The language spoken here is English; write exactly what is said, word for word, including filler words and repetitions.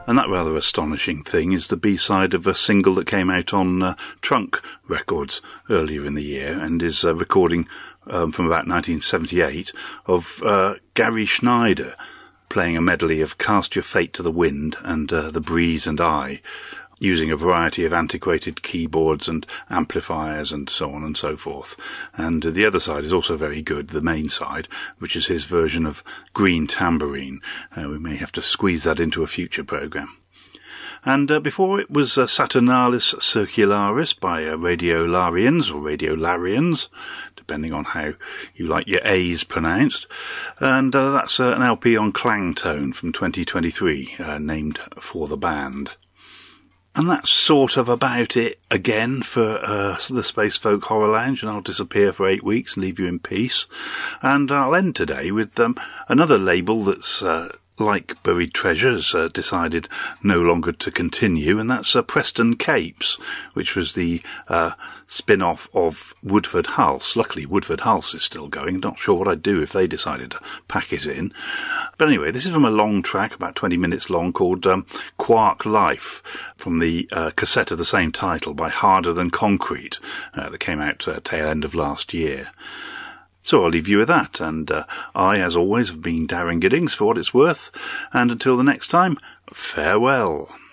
And that rather astonishing thing is the B-side of a single that came out on uh, Trunk Records earlier in the year, and is a recording um, from about nineteen seventy-eight of uh, Gary Schneider playing a medley of Cast Your Fate to the Wind and uh, The Breeze and I, using a variety of antiquated keyboards and amplifiers and so on and so forth. And uh, the other side is also very good, the main side, which is his version of Green Tambourine. Uh, we may have to squeeze that into a future programme. And uh, before it was uh, Saturnalis Circularis by uh, Radiolarians, or Radiolarians, depending on how you like your A's pronounced. And uh, that's uh, an L P on Clangtone from twenty twenty-three, uh, named For the Band. And that's sort of about it again for uh, the Space Folk Horror Lounge, and I'll disappear for eight weeks and leave you in peace. And I'll end today with um, another label that's, uh, like Buried Treasures, uh, decided no longer to continue, and that's uh, Preston Capes, which was the uh, spin-off of Woodford Hulse. Luckily, Woodford Hulse is still going. Not sure what I'd do if they decided to pack it in. But anyway, this is from a long track, about twenty minutes long, called um, Quark Life, from the uh, cassette of the same title by Harder Than Concrete, uh, that came out uh, tail end of last year. So I'll leave you with that, and uh, I, as always, have been Darren Giddings for what it's worth, and until the next time, farewell.